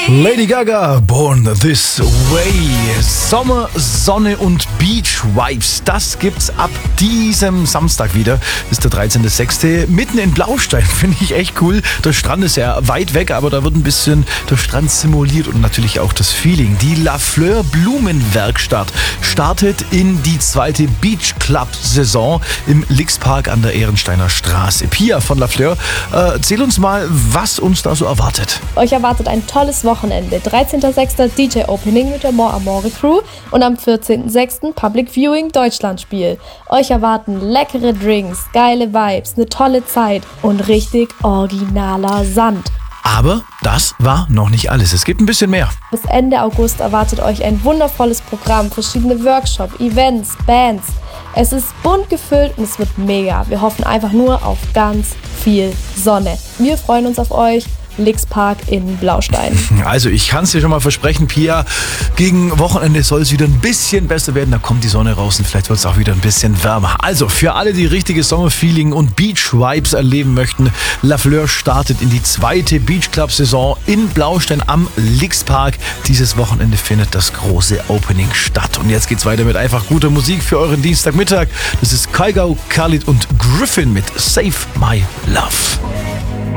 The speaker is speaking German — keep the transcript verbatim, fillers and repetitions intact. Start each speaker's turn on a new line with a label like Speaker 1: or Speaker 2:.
Speaker 1: Lady Gaga, Born This Way. Sommer, Sonne und Beach Vibes. Das gibt's ab diesem Samstag wieder. Das ist der dreizehnter sechste Mitten in Blaustein. Finde ich echt cool. Der Strand ist ja weit weg, aber da wird ein bisschen der Strand simuliert und natürlich auch das Feeling. Die La Fleur Blumenwerkstatt startet in die zweite Beach Club Saison im Lixpark an der Ehrensteiner Straße. Pia von La Fleur, äh, erzähl uns mal, was uns da so erwartet.
Speaker 2: Euch erwartet ein tolles Wochenende. dreizehnter sechster D J Opening mit der More Amore Crew und am vierzehnten sechsten Public Viewing Deutschlandspiel. Euch erwarten leckere Drinks, geile Vibes, eine tolle Zeit und richtig originaler Sand.
Speaker 1: Aber das war noch nicht alles. Es gibt ein bisschen mehr.
Speaker 2: Bis Ende August erwartet euch ein wundervolles Programm, verschiedene Workshops, Events, Bands. Es ist bunt gefüllt und es wird mega. Wir hoffen einfach nur auf ganz viel Sonne. Wir freuen uns auf euch. Lixpark in Blaustein.
Speaker 1: Also ich kann es dir schon mal versprechen, Pia, gegen Wochenende soll es wieder ein bisschen besser werden. Da kommt die Sonne raus und vielleicht wird es auch wieder ein bisschen wärmer. Also für alle, die richtige Sommerfeeling und Beach-Vibes erleben möchten, La Fleur startet in die zweite Beach Club-Saison in Blaustein am Lixpark. Dieses Wochenende findet das große Opening statt. Und jetzt geht's weiter mit einfach guter Musik für euren Dienstagmittag. Das ist Kygo, Khalid und Griffin mit Save My Love.